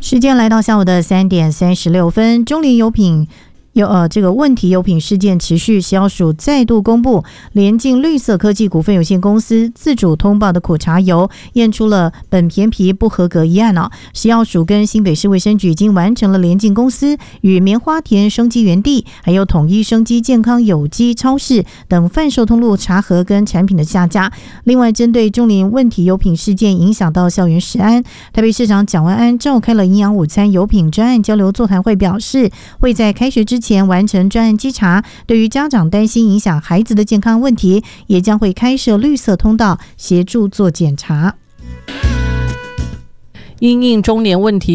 时间来到下午的3点36分，中联油品这个问题油品事件持续，食药署再度公布联进绿色科技股份有限公司自主通报的苦茶油验出了苯甜皮不合格一案食药署跟新北市卫生局已经完成了联进公司与棉花田生机园地还有统一生机健康有机超市等贩售通路查核跟产品的下架。另外，针对中联问题油品事件影响到校园食安，台北市长蒋万安召开了营养午餐油品专案交流座谈会，表示会在开学之前完成专案稽查，对于家长担心影响孩子的健康问题，也将会开设绿色通道协助做检查。 因应中联问题